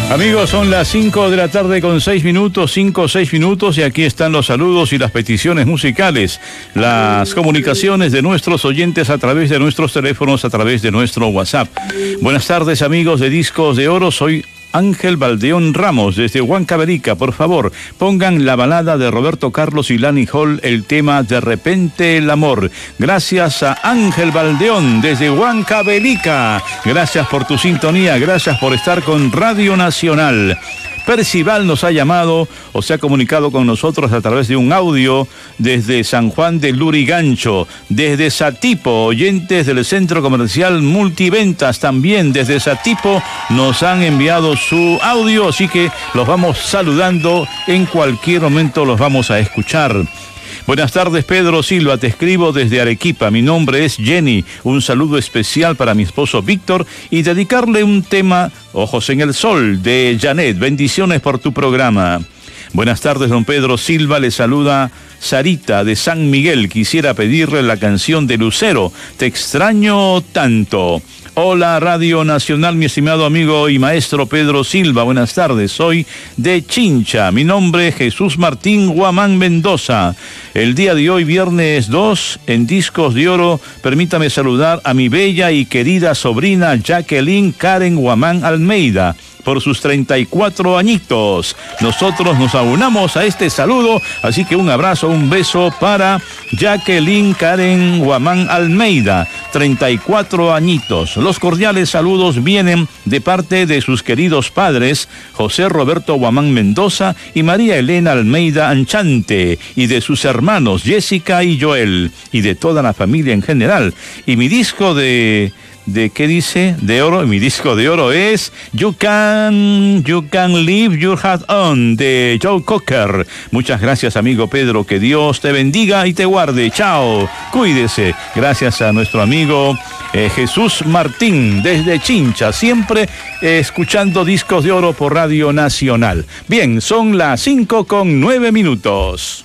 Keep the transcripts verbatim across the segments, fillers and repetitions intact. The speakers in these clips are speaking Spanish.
Amigos, son las cinco de la tarde con seis minutos, cinco o seis minutos, y aquí están los saludos y las peticiones musicales, las comunicaciones de nuestros oyentes a través de nuestros teléfonos, a través de nuestro WhatsApp. Buenas tardes, amigos de Discos de Oro, soy Ángel Baldeón Ramos, desde Huancavelica. Por favor, pongan la balada de Roberto Carlos y Lani Hall, el tema De repente el amor. Gracias a Ángel Baldeón, desde Huancavelica. Gracias por tu sintonía, gracias por estar con Radio Nacional. Percival nos ha llamado o se ha comunicado con nosotros a través de un audio desde San Juan de Lurigancho, desde Satipo, oyentes del Centro Comercial Multiventas también desde Satipo nos han enviado su audio, así que los vamos saludando, en cualquier momento los vamos a escuchar. Buenas tardes, Pedro Silva, te escribo desde Arequipa, mi nombre es Jenny, un saludo especial para mi esposo Víctor y dedicarle un tema, Ojos en el Sol, de Janet. Bendiciones por tu programa. Buenas tardes, don Pedro Silva, le saluda Sarita de San Miguel, quisiera pedirle la canción de Lucero, Te extraño tanto. Hola, Radio Nacional, mi estimado amigo y maestro Pedro Silva, buenas tardes, soy de Chincha, mi nombre es Jesús Martín Guamán Mendoza. El día de hoy, viernes dos, en Discos de Oro, permítame saludar a mi bella y querida sobrina Jacqueline Karen Guamán Almeida, por sus treinta y cuatro añitos. Nosotros nos aunamos a este saludo, así que un abrazo, un beso para Jacqueline Karen Guamán Almeida, treinta y cuatro añitos. Los cordiales saludos vienen de parte de sus queridos padres, José Roberto Guamán Mendoza y María Elena Almeida Anchante, y de sus hermanos Jessica y Joel, y de toda la familia en general. Y mi disco de... ¿De qué dice? De oro. Mi disco de oro es You Can, You Can Leave Your Hat On, de Joe Cocker. Muchas gracias, amigo Pedro. Que Dios te bendiga y te guarde. Chao. Cuídese. Gracias a nuestro amigo eh, Jesús Martín, desde Chincha. Siempre eh, escuchando Discos de Oro por Radio Nacional. Bien, son las cinco con nueve minutos.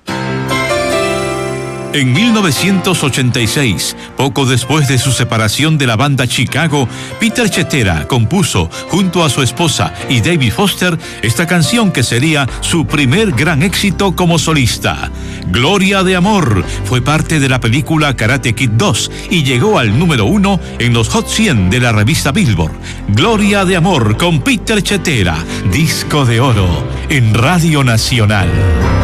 En mil novecientos ochenta y seis, poco después de su separación de la banda Chicago, Peter Cetera compuso, junto a su esposa y David Foster, esta canción que sería su primer gran éxito como solista. Gloria de Amor fue parte de la película Karate Kid dos y llegó al número uno en los Hot cien de la revista Billboard. Gloria de Amor con Peter Cetera, Disco de Oro en Radio Nacional.